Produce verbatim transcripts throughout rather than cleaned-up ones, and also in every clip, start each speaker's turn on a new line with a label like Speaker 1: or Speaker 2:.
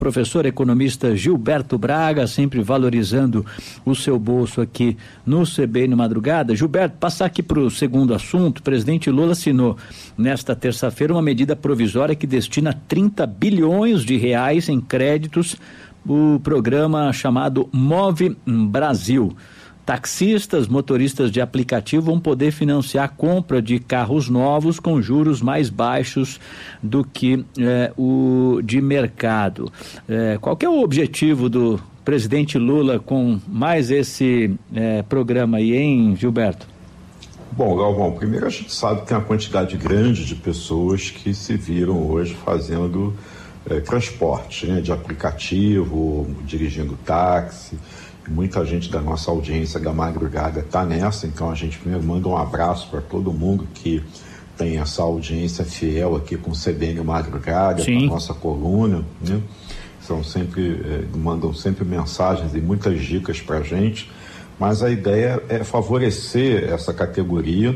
Speaker 1: Professor economista Gilberto Braga, sempre valorizando o seu bolso aqui no C B N Madrugada. Gilberto, passar aqui para o segundo assunto. O presidente Lula assinou nesta terça-feira uma medida provisória que destina trinta bilhões de reais em créditos o programa chamado Move Brasil. Taxistas, motoristas de aplicativo vão poder financiar a compra de carros novos com juros mais baixos do que eh, o de mercado. Eh, qual que é o objetivo do presidente Lula com mais esse eh, programa aí, hein, Gilberto?
Speaker 2: Bom, Galvão, primeiro a gente sabe que tem uma quantidade grande de pessoas que se viram hoje fazendo eh, transporte, né, de aplicativo, dirigindo táxi. Muita gente da nossa audiência da madrugada está nessa, então a gente primeiro manda um abraço para todo mundo que tem essa audiência fiel aqui com o C B N Madrugada, com a nossa coluna, né? São sempre, eh, mandam sempre mensagens e muitas dicas para a gente, mas a ideia é favorecer essa categoria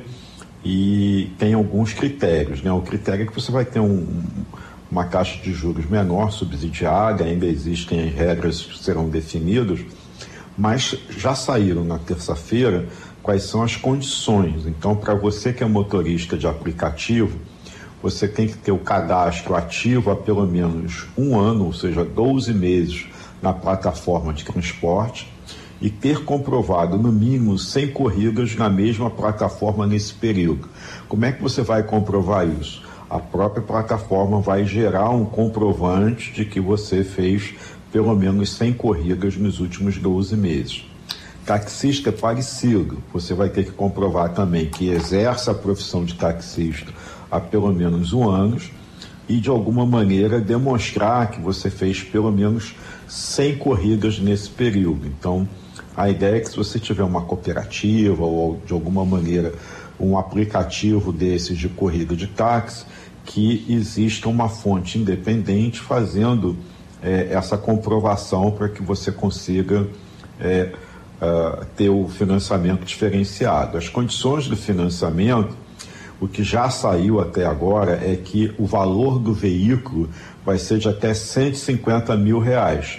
Speaker 2: e tem alguns critérios, né? O critério é que você vai ter um, uma taxa de juros menor, subsidiada, ainda existem regras que serão definidas, mas já saíram na terça-feira quais são as condições. Então, para você que é motorista de aplicativo, você tem que ter o cadastro ativo há pelo menos um ano, ou seja, doze meses na plataforma de transporte e ter comprovado no mínimo cem corridas na mesma plataforma nesse período. Como é que você vai comprovar isso? A própria plataforma vai gerar um comprovante de que você fez pelo menos cem corridas nos últimos doze meses. Taxista é parecido, você vai ter que comprovar também que exerce a profissão de taxista há pelo menos um ano e de alguma maneira demonstrar que você fez pelo menos cem corridas nesse período. Então, a ideia é que se você tiver uma cooperativa ou de alguma maneira um aplicativo desses de corrida de táxi, que exista uma fonte independente fazendo É, essa comprovação para que você consiga é, uh, ter o financiamento diferenciado. As condições do financiamento, o que já saiu até agora é que o valor do veículo vai ser de até cento e cinquenta mil reais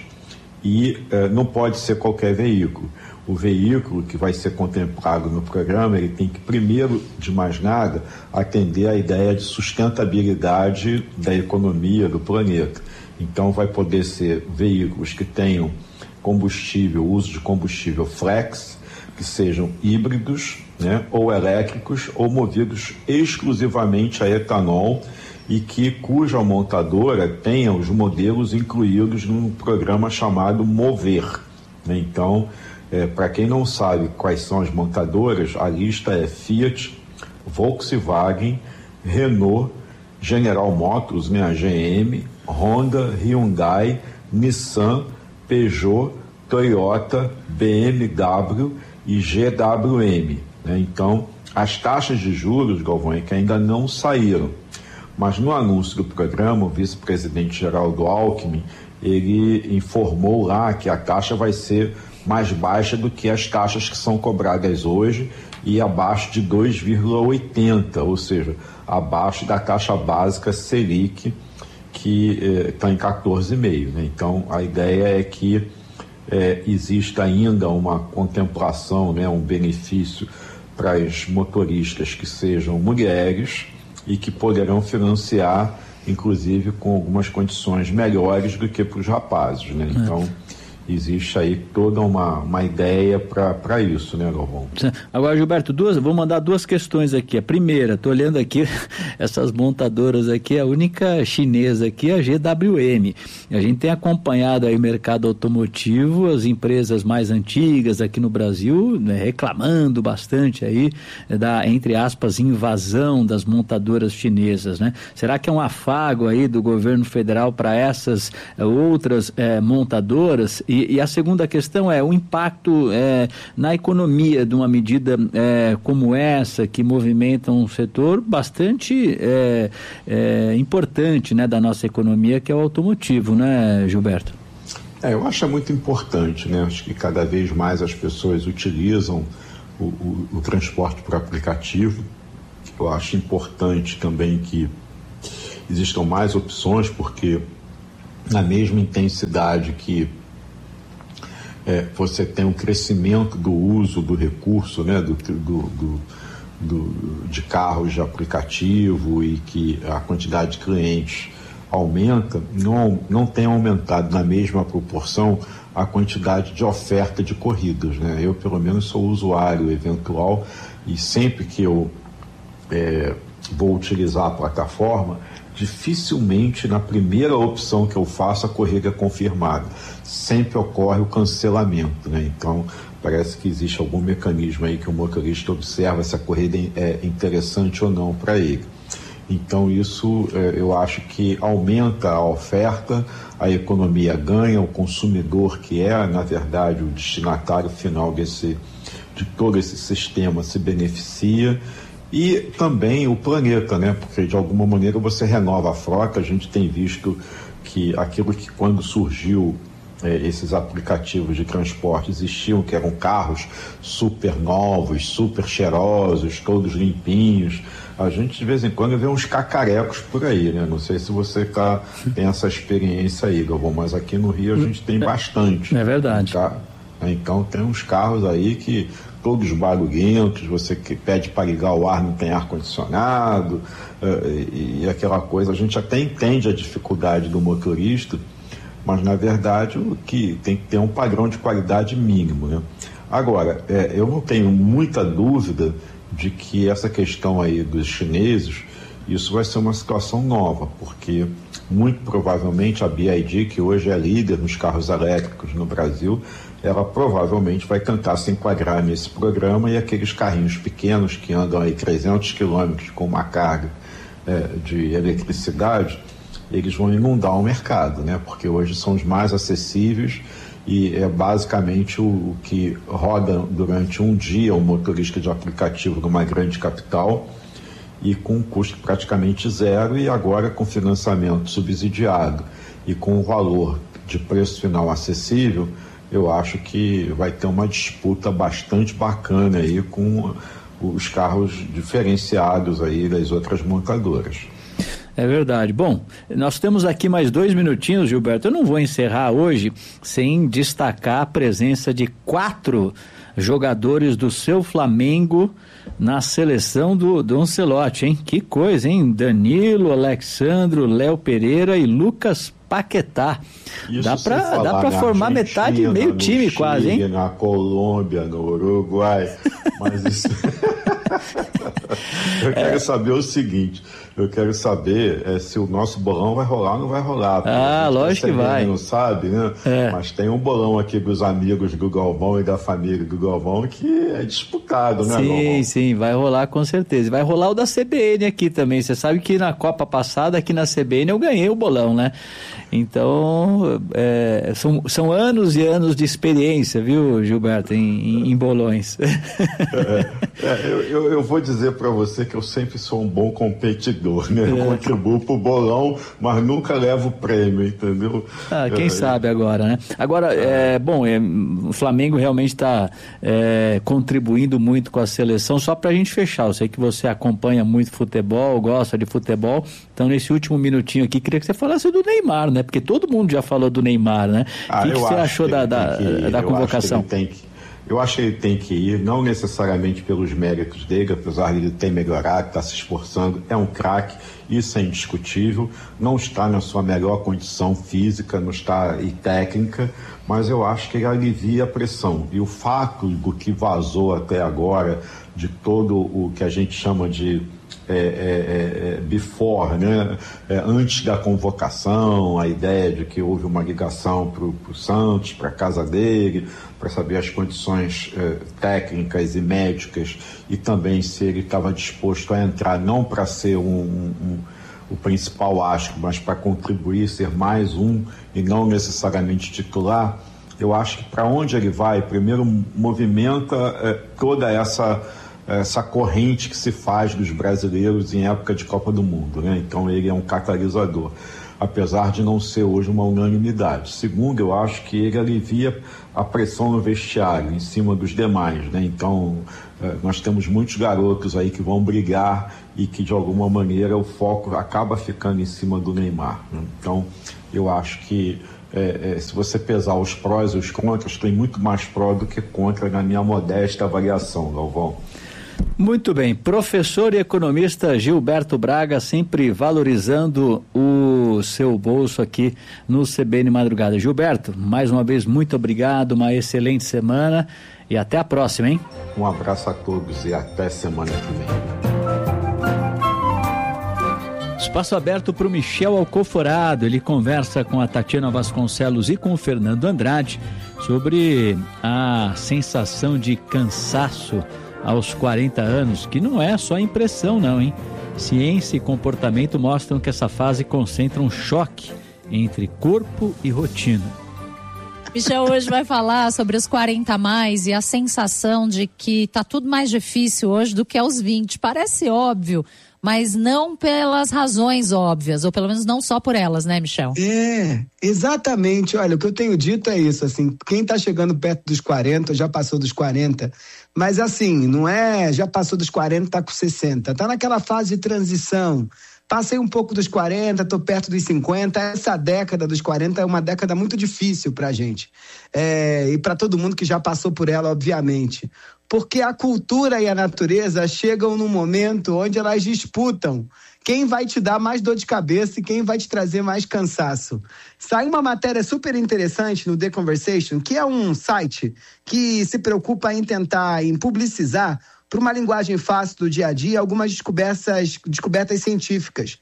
Speaker 2: e uh, não pode ser qualquer veículo. O veículo que vai ser contemplado no programa, ele tem que, primeiro de mais nada, atender à ideia de sustentabilidade da economia do planeta. Então, vai poder ser veículos que tenham combustível, uso de combustível flex, que sejam híbridos, né, ou elétricos, ou movidos exclusivamente a etanol e que cuja montadora tenha os modelos incluídos num programa chamado Mover, né? Então, é, para quem não sabe quais são as montadoras, a lista é Fiat, Volkswagen, Renault, General Motors, né, a G M, Honda, Hyundai, Nissan, Peugeot, Toyota, B M W e G W M, né? Então, as taxas de juros, Galvão, é que ainda não saíram, mas no anúncio do programa, o vice-presidente Geraldo Alckmin, ele informou lá que a taxa vai ser mais baixa do que as taxas que são cobradas hoje e abaixo de dois vírgula oitenta, ou seja, abaixo da taxa básica Selic, que está eh, em quatorze vírgula cinco, né? Então, a ideia é que eh, exista ainda uma contemplação, né, um benefício para as motoristas que sejam mulheres e que poderão financiar, inclusive, com algumas condições melhores do que para os rapazes, né? Então, existe aí toda uma, uma ideia para isso, né, Galvão?
Speaker 1: Agora, Gilberto, duas, vou mandar duas questões aqui. A primeira, estou olhando aqui, essas montadoras aqui, a única chinesa aqui é a G W M. A gente tem acompanhado aí o mercado automotivo, as empresas mais antigas aqui no Brasil, né, reclamando bastante aí da, entre aspas, invasão das montadoras chinesas, né? Será que é um afago aí do governo federal para essas eh, outras eh, montadoras? E E, e a segunda questão é o impacto é, na economia de uma medida é, como essa, que movimenta um setor bastante é, é, importante, né, da nossa economia, que é o automotivo, né, Gilberto?
Speaker 2: É, eu acho muito importante, né? Acho que cada vez mais as pessoas utilizam o, o, o transporte por aplicativo. Eu acho importante também que existam mais opções, porque na mesma intensidade que é, você tem um crescimento do uso do recurso, né, do, do, do, do, de carros de aplicativo e que a quantidade de clientes aumenta, não, não tem aumentado na mesma proporção a quantidade de oferta de corridas, né? Eu, pelo menos, sou usuário eventual e sempre que eu é, vou utilizar a plataforma, dificilmente na primeira opção que eu faço a corrida é confirmada. Sempre ocorre o cancelamento, né? Então, parece que existe algum mecanismo aí que o motorista observa se a corrida é interessante ou não para ele. Então isso eh, eu acho que aumenta a oferta, a economia ganha, o consumidor, que é na verdade o destinatário final desse, de todo esse sistema, se beneficia, e também o planeta, né? Porque de alguma maneira você renova a frota. A gente tem visto que aquilo que quando surgiu eh, esses aplicativos de transporte existiam, que eram carros super novos, super cheirosos, todos limpinhos. A gente de vez em quando vê uns cacarecos por aí, né? Não sei se você tá, tem essa experiência aí, Galvão, mas aqui no Rio a gente tem bastante.
Speaker 1: É verdade.
Speaker 2: Tá? Então tem uns carros aí que todos barulhentos, você que pede para ligar o ar, não tem ar-condicionado, e, e aquela coisa. A gente até entende a dificuldade do motorista, mas na verdade o que tem que ter um padrão de qualidade mínimo, né? Agora, é, eu não tenho muita dúvida de que essa questão aí dos chineses, isso vai ser uma situação nova, porque muito provavelmente a B Y D, que hoje é líder nos carros elétricos no Brasil, ela provavelmente vai tentar se enquadrar nesse programa, e aqueles carrinhos pequenos que andam aí trezentos quilômetros com uma carga é, de eletricidade, eles vão inundar o mercado, né? Porque hoje são os mais acessíveis e é basicamente o, o que roda durante um dia o motorista de aplicativo numa grande capital, e com um custo praticamente zero, e agora com financiamento subsidiado e com o valor de preço final acessível, eu acho que vai ter uma disputa bastante bacana aí com os carros diferenciados aí das outras montadoras.
Speaker 1: É verdade. Bom, nós temos aqui mais dois minutinhos, Gilberto. Eu não vou encerrar hoje sem destacar a presença de quatro jogadores do seu Flamengo na seleção do, do Ancelotti, hein? Que coisa, hein? Danilo, Alexandro, Léo Pereira e Lucas Paquetá. Isso dá para dá para formar metade, meio time Chile, quase, hein?
Speaker 2: Na Colômbia, no Uruguai, mas isso... Eu quero é. saber o seguinte, eu quero saber é, se o nosso bolão vai rolar ou não vai rolar.
Speaker 1: Ah, lógico que vai.
Speaker 2: Não sabe, né? É. Mas tem um bolão aqui dos amigos do Galvão e da família do Galvão que é disputado, né,
Speaker 1: sim,
Speaker 2: Galvão?
Speaker 1: Sim, vai rolar com certeza. Vai rolar o da C B N aqui também. Você sabe que na Copa passada, aqui na C B N, eu ganhei o bolão, né? Então, é, são, são anos e anos de experiência, viu, Gilberto, em, em, em bolões.
Speaker 2: É, é, eu, eu, eu vou dizer para você que eu sempre sou um bom competidor, né? Eu é. contribuo pro bolão, mas nunca levo prêmio, entendeu?
Speaker 1: Ah, quem é, sabe agora, né? Agora, é, é bom, é, o Flamengo realmente está é, contribuindo muito com a seleção. Só para a gente fechar, eu sei que você acompanha muito futebol, gosta de futebol, então nesse último minutinho aqui, queria que você falasse do Neymar, né? Porque todo mundo já falou do Neymar, né?
Speaker 2: Ah,
Speaker 1: o que, que você achou
Speaker 2: que
Speaker 1: da, da, da convocação?
Speaker 2: Eu acho que ele tem que ir, não necessariamente pelos méritos dele, apesar de ele ter melhorado, está se esforçando, é um craque, isso é indiscutível, não está na sua melhor condição física, não está e técnica, mas eu acho que ele alivia a pressão. E o fato do que vazou até agora, de todo o que a gente chama de É, é, é, before, né? É, antes da convocação, a ideia de que houve uma ligação para o Santos, para a casa dele, para saber as condições é, técnicas e médicas, e também se ele estava disposto a entrar não para ser um, um, um, o principal astro, mas para contribuir, ser mais um e não necessariamente titular. Eu acho que para onde ele vai, primeiro movimenta é, toda essa essa corrente que se faz dos brasileiros em época de Copa do Mundo, né? Então ele é um catalisador. apesar de não ser hoje uma unanimidade. Segundo, eu acho que ele alivia a pressão no vestiário, em cima dos demais, né? Então, nós temos muitos garotos aí que vão brigar e que, de alguma maneira, o foco acaba ficando em cima do Neymar, né? Então, eu acho que É, é, se você pesar os prós e os contras, tem muito mais pró do que contra, na minha modesta avaliação, Galvão.
Speaker 1: Muito bem, professor e economista Gilberto Braga, sempre valorizando o seu bolso aqui no C B N Madrugada. Gilberto, mais uma vez, muito obrigado, uma excelente semana e até a próxima, hein?
Speaker 2: Um abraço a todos e até semana que vem.
Speaker 1: Espaço aberto para o Michel Alcoforado. Ele conversa com a Tatiana Vasconcelos e com o Fernando Andrade sobre a sensação de cansaço aos quarenta anos, que não é só impressão não, hein? Ciência e comportamento mostram que essa fase concentra um choque entre corpo e rotina.
Speaker 3: Michel hoje vai falar sobre os quarenta a mais e a sensação de que tá tudo mais difícil hoje do que aos vinte. Parece óbvio, mas não pelas razões óbvias, ou pelo menos não só por elas, né, Michel?
Speaker 4: É, exatamente. Olha, o que eu tenho dito é isso, assim, quem tá chegando perto dos quarenta, já passou dos quarenta, mas assim, não é, já passou dos quarenta, tá com sessenta, tá naquela fase de transição. Passei um pouco dos quarenta, tô perto dos cinquenta. Essa década dos quarenta é uma década muito difícil pra gente. É, e para todo mundo que já passou por ela, obviamente. Porque a cultura e a natureza chegam num momento onde elas disputam quem vai te dar mais dor de cabeça e quem vai te trazer mais cansaço. Saiu uma matéria super interessante no The Conversation, que é um site que se preocupa em tentar, em publicizar para uma linguagem fácil do dia a dia, algumas descobertas, descobertas científicas,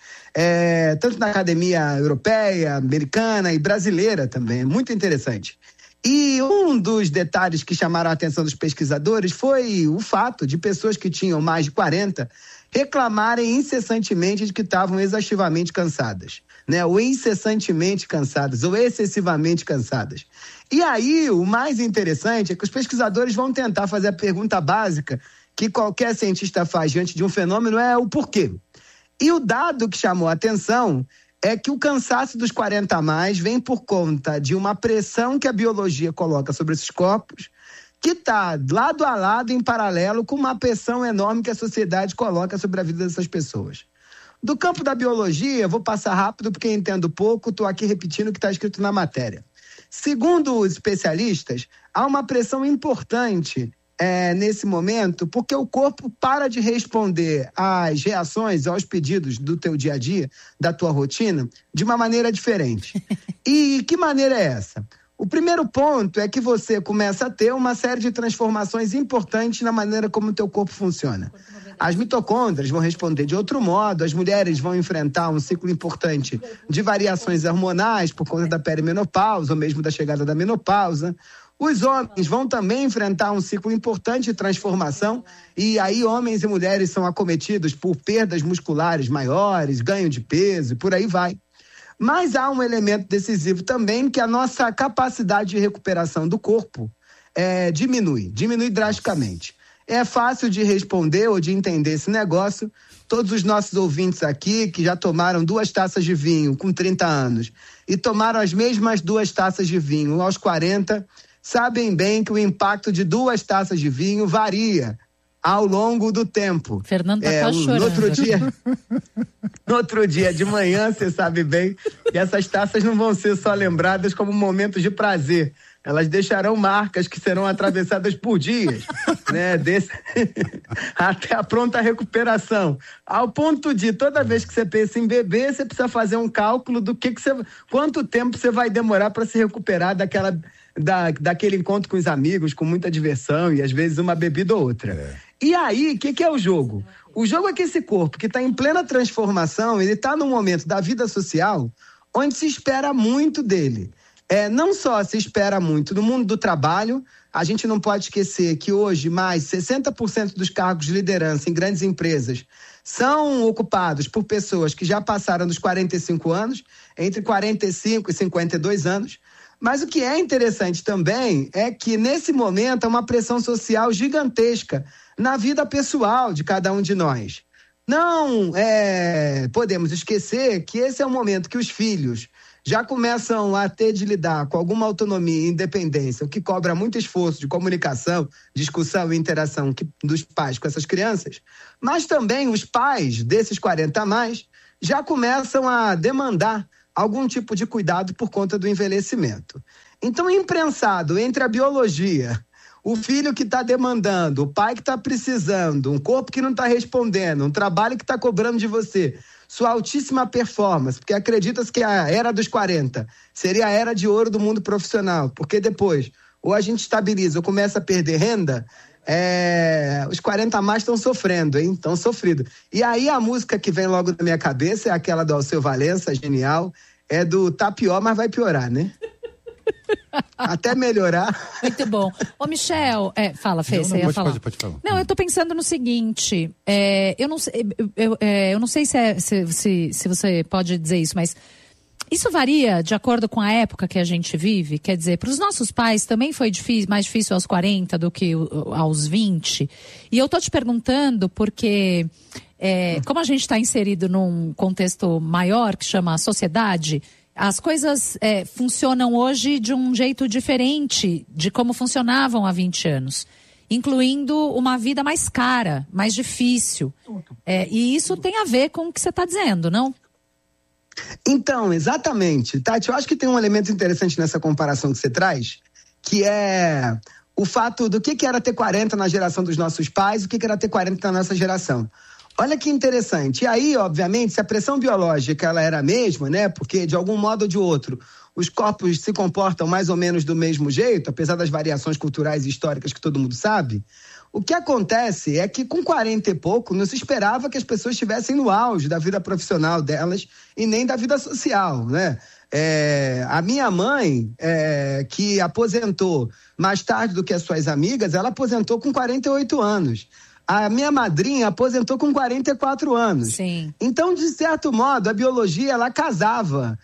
Speaker 4: é, tanto na academia europeia, americana e brasileira também, é muito interessante. E um dos detalhes que chamaram a atenção dos pesquisadores foi o fato de pessoas que tinham mais de quarenta reclamarem incessantemente de que estavam exaustivamente cansadas, né? Ou incessantemente cansadas, ou excessivamente cansadas. E aí, o mais interessante é que os pesquisadores vão tentar fazer a pergunta básica que qualquer cientista faz diante de um fenômeno, é o porquê. E o dado que chamou a atenção é que o cansaço dos quarenta a mais vem por conta de uma pressão que a biologia coloca sobre esses corpos, que está lado a lado, em paralelo, com uma pressão enorme que a sociedade coloca sobre a vida dessas pessoas. Do campo da biologia, vou passar rápido porque entendo pouco, estou aqui repetindo o que está escrito na matéria. Segundo os especialistas, há uma pressão importante É, nesse momento, porque o corpo para de responder às reações, aos pedidos do teu dia a dia, da tua rotina, de uma maneira diferente. E que maneira é essa? O primeiro ponto é que você começa a ter uma série de transformações importantes na maneira como o teu corpo funciona. As mitocôndrias vão responder de outro modo, as mulheres vão enfrentar um ciclo importante de variações hormonais por conta da perimenopausa, ou mesmo da chegada da menopausa. Os homens vão também enfrentar um ciclo importante de transformação e aí homens e mulheres são acometidos por perdas musculares maiores, ganho de peso e por aí vai. Mas há um elemento decisivo também, que a nossa capacidade de recuperação do corpo é, diminui, diminui drasticamente. É fácil de responder ou de entender esse negócio. Todos os nossos ouvintes aqui que já tomaram duas taças de vinho com trinta anos e tomaram as mesmas duas taças de vinho aos quarenta, sabem bem que o impacto de duas taças de vinho varia ao longo do tempo.
Speaker 3: Fernando tá
Speaker 4: é,
Speaker 3: quase chorando.
Speaker 4: No outro dia, no outro dia de manhã, você sabe bem que essas taças não vão ser só lembradas como momentos de prazer. Elas deixarão marcas que serão atravessadas por dias, né? Desse... até a pronta recuperação. Ao ponto de, toda vez que você pensa em beber, você precisa fazer um cálculo do que, que você... quanto tempo você vai demorar para se recuperar daquela... Da, daquele encontro com os amigos, com muita diversão e às vezes uma bebida ou outra. É. E aí, o que, que é o jogo? O jogo é que esse corpo que está em plena transformação, ele está num momento da vida social onde se espera muito dele. É, não só se espera muito no mundo do trabalho, a gente não pode esquecer que hoje mais sessenta por cento dos cargos de liderança em grandes empresas são ocupados por pessoas que já passaram dos quarenta e cinco anos, entre quarenta e cinco e cinquenta e dois anos. Mas o que é interessante também é que, nesse momento, há uma pressão social gigantesca na vida pessoal de cada um de nós. não é, podemos esquecer que esse é o momento que os filhos já começam a ter de lidar com alguma autonomia e independência, o que cobra muito esforço de comunicação, discussão e interação que, dos pais com essas crianças, mas também os pais desses quarenta a mais já começam a demandar algum tipo de cuidado por conta do envelhecimento. Então, imprensado entre a biologia, o filho que está demandando, o pai que está precisando, um corpo que não está respondendo, um trabalho que está cobrando de você, sua altíssima performance, porque acredita-se que a era dos quarenta seria a era de ouro do mundo profissional, porque depois ou a gente estabiliza ou começa a perder renda, é... os quarenta a mais estão sofrendo, hein? Estão sofridos. E aí a música que vem logo na minha cabeça é aquela do Alceu Valença, genial, é do tá pior, mas vai piorar, né? Até melhorar.
Speaker 3: Muito bom. Ô, Michel, é, fala, Fê, você ia
Speaker 5: pode,
Speaker 3: falar.
Speaker 5: Pode, pode falar.
Speaker 3: Não, eu tô pensando no seguinte, é, eu, não, eu, eu, é, eu não sei se, é, se, se, se você pode dizer isso, mas isso varia de acordo com a época que a gente vive? Quer dizer, para os nossos pais também foi difícil, mais difícil aos quarenta do que aos vinte? E eu tô te perguntando porque, é, como a gente está inserido num contexto maior que chama sociedade, as coisas é, funcionam hoje de um jeito diferente de como funcionavam há vinte anos, incluindo uma vida mais cara, mais difícil. É, e isso tem a ver com o que você está dizendo, não?
Speaker 4: Então, exatamente. Tati, eu acho que tem um elemento interessante nessa comparação que você traz, que é o fato do que, que era ter quarenta na geração dos nossos pais e o que, que era ter quarenta na nossa geração. Olha que interessante. E aí, obviamente, se a pressão biológica ela era a mesma, né? Porque, de algum modo ou de outro, os corpos se comportam mais ou menos do mesmo jeito, apesar das variações culturais e históricas que todo mundo sabe. O que acontece é que, com quarenta e pouco, não se esperava que as pessoas estivessem no auge da vida profissional delas e nem da vida social, né? É, a minha mãe, é, que aposentou mais tarde do que as suas amigas, ela aposentou com quarenta e oito anos. A minha madrinha aposentou com quarenta e quatro anos.
Speaker 3: Sim.
Speaker 4: Então, de certo modo, a biologia, ela casava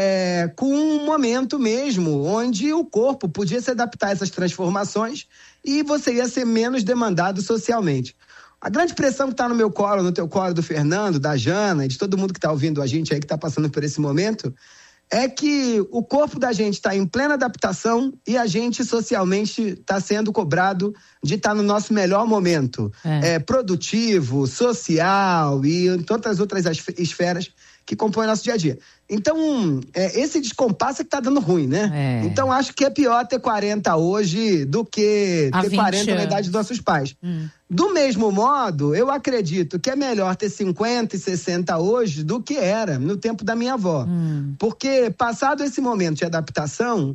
Speaker 4: é, com um momento mesmo onde o corpo podia se adaptar a essas transformações e você ia ser menos demandado socialmente. A grande pressão que está no meu colo, no teu colo do Fernando, da Jana e de todo mundo que está ouvindo a gente aí, que está passando por esse momento, é que o corpo da gente está em plena adaptação e a gente socialmente está sendo cobrado de estar tá no nosso melhor momento. É. É, produtivo, social e em tantas outras esferas que compõem o nosso dia a dia. Então, é, esse descompasso é que está dando ruim, né?
Speaker 3: É.
Speaker 4: Então, acho que é pior ter quarenta hoje do que
Speaker 3: Há
Speaker 4: ter quarenta na idade dos nossos pais.
Speaker 3: Hum.
Speaker 4: Do mesmo modo, eu acredito que é melhor ter cinquenta e sessenta hoje do que era no tempo da minha avó.
Speaker 3: Hum.
Speaker 4: Porque, passado esse momento de adaptação,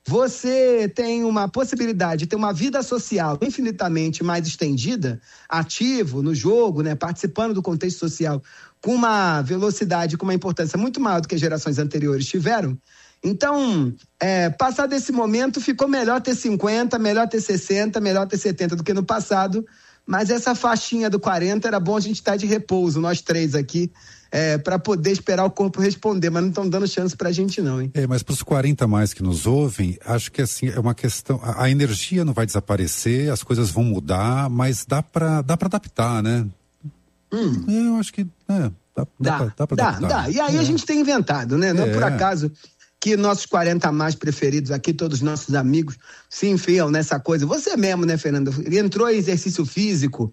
Speaker 4: você tem uma possibilidade de ter uma vida social infinitamente mais estendida, ativo no jogo, né, participando do contexto social, com uma velocidade, com uma importância muito maior do que as gerações anteriores tiveram. Então, é, passado esse momento, ficou melhor ter cinquenta, melhor ter sessenta, melhor ter setenta do que no passado, mas essa faixinha do quarenta era bom a gente estar de repouso, nós três aqui, é, para poder esperar o corpo responder, mas não estão dando chance pra gente não, hein?
Speaker 5: É, mas pros quarenta mais que nos ouvem, acho que assim, é uma questão, a, a energia não vai desaparecer, as coisas vão mudar, mas dá pra, dá pra adaptar, né?
Speaker 4: Hum.
Speaker 5: É, eu acho que, é, dá, dá,
Speaker 4: dá,
Speaker 5: pra, dá pra
Speaker 4: dá,
Speaker 5: adaptar.
Speaker 4: dá. E aí
Speaker 5: é.
Speaker 4: a gente tem inventado, né? Não é por acaso que nossos quarenta mais preferidos aqui, todos os nossos amigos, se enfiam nessa coisa. Você mesmo, né, Fernando? Entrou em exercício físico,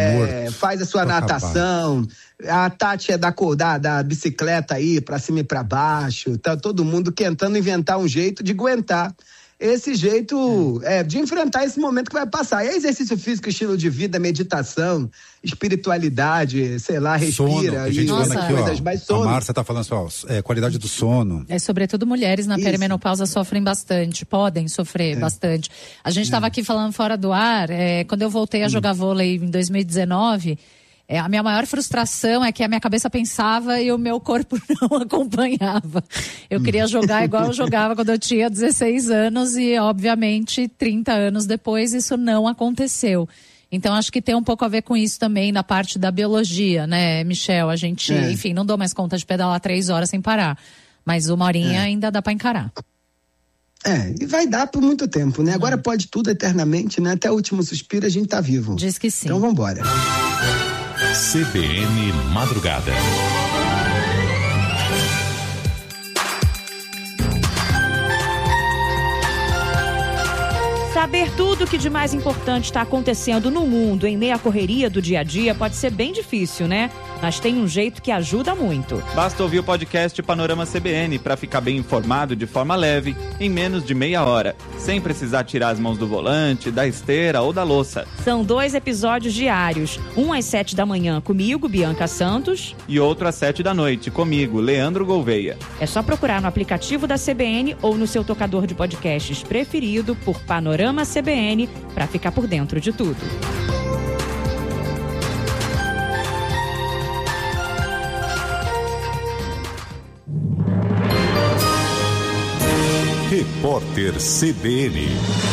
Speaker 4: é, faz a sua Tô natação, acabado. A Tati é da, da, da bicicleta aí, pra cima e pra baixo, tá todo mundo tentando inventar um jeito de aguentar esse jeito é. É, de enfrentar esse momento que vai passar. E é exercício físico, estilo de vida, meditação, espiritualidade, sei lá, respira.
Speaker 5: Sono, a gente falando aqui, ó,
Speaker 4: mais sono.
Speaker 5: A Márcia tá falando só, é, qualidade do sono.
Speaker 3: É, sobretudo mulheres na
Speaker 4: Isso.
Speaker 3: perimenopausa sofrem bastante, podem sofrer é. bastante. A gente estava é. aqui falando fora do ar, é, quando eu voltei a jogar hum. vôlei em dois mil e dezenove, É, a minha maior frustração é que a minha cabeça pensava e o meu corpo não acompanhava. Eu queria jogar igual eu jogava quando eu tinha dezesseis anos e, obviamente, trinta anos depois isso não aconteceu. Então, acho que tem um pouco a ver com isso também na parte da biologia, né, Michel? A gente, é. enfim, não dou mais conta de pedalar três horas sem parar. Mas uma horinha é. ainda dá para encarar.
Speaker 4: É, e vai dar por muito tempo, né? Agora pode tudo eternamente, né? Até o último suspiro a gente tá vivo.
Speaker 3: Diz que sim.
Speaker 4: Então, vambora.
Speaker 6: C B N Madrugada.
Speaker 7: Saber tudo o que de mais importante está acontecendo no mundo em meio à correria do dia a dia pode ser bem difícil, né? Mas tem um jeito que ajuda muito.
Speaker 8: Basta ouvir o podcast Panorama C B N para ficar bem informado de forma leve, em menos de meia hora, sem precisar tirar as mãos do volante, da esteira ou da louça.
Speaker 7: São dois episódios diários, um às sete da manhã comigo, Bianca Santos,
Speaker 8: e outro às sete da noite comigo, Leandro Gouveia.
Speaker 7: É só procurar no aplicativo da C B N ou no seu tocador de podcasts preferido por Panorama C B N para ficar por dentro de tudo.
Speaker 6: Repórter C B N.